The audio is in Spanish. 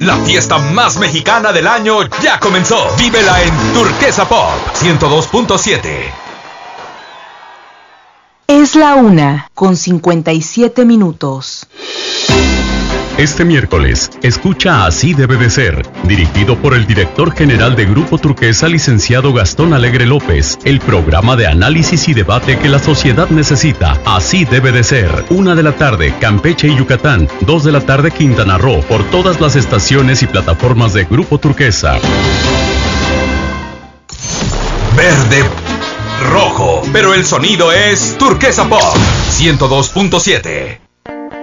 La fiesta más mexicana del año ya comenzó. Vívela en Turquesa Pop 102.7. Es la 1:57. Este miércoles, escucha Así debe de ser, dirigido por el director general de Grupo Turquesa, licenciado Gastón Alegre López, el programa de análisis y debate que la sociedad necesita. Así debe de ser. 1 de la tarde, Campeche y Yucatán. 2 de la tarde, Quintana Roo, por todas las estaciones y plataformas de Grupo Turquesa. Verde, rojo, pero el sonido es Turquesa Pop 102.7.